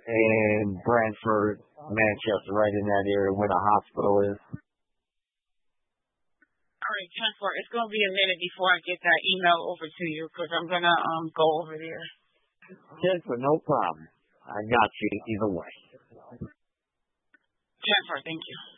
and Brantford, Manchester, right in that area where the hospital is. All right, 10-4. It's gonna be a minute before I get that email over to you because I'm gonna go over there. 10-4, no problem. I got you either way. 10-4. Thank you.